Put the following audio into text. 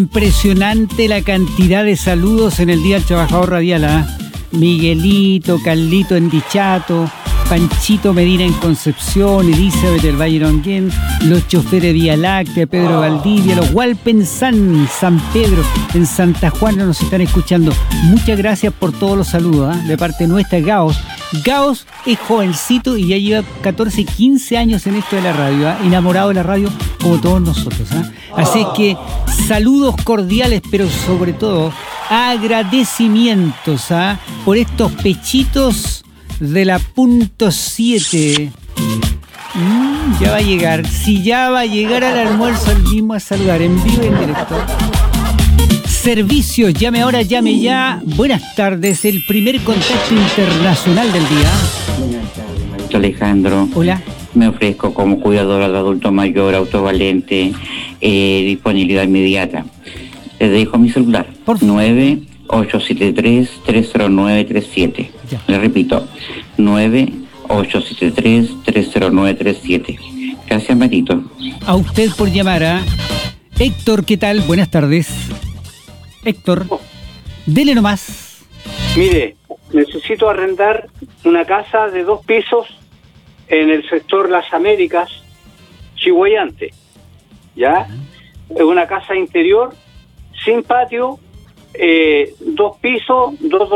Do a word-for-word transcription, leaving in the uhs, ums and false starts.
Impresionante la cantidad de saludos en el Día del Trabajador Radial, ¿eh? Miguelito, Carlito en Dichato, Panchito Medina en Concepción, Elizabeth del Valle Longuén, los choferes Vía Láctea, Pedro Valdivia, los Hualpensán, San Pedro, en Santa Juana nos están escuchando. Muchas gracias por todos los saludos, ¿eh? De parte nuestra, Gaos. Gaos es jovencito y ya lleva catorce, quince años en esto de la radio, ¿eh? Enamorado de la radio como todos nosotros, ¿eh? Así que saludos cordiales, pero sobre todo agradecimientos, ¿eh? Por estos pechitos de la punto siete. Mm, ya va a llegar. Si ya va a llegar al almuerzo, el mismo a saludar en vivo y en directo. Servicios, llame ahora, llame ya. Buenas tardes, el primer contacto internacional del día. Buenas tardes, Marito Alejandro. Hola. Me ofrezco como cuidadora de adulto mayor, autovalente, eh, disponibilidad inmediata. Les dejo mi celular. nueve ocho siete tres, tres cero nueve tres siete. Le repito, nueve ocho siete tres, tres cero nueve tres siete. Gracias, Marito. A usted por llamar a Héctor, ¿qué tal? Buenas tardes. Héctor, dele nomás. Mire, necesito arrendar una casa de dos pisos en el sector Las Américas, Chihuayante. ¿Ya? Es una casa interior, sin patio, eh, dos pisos, dos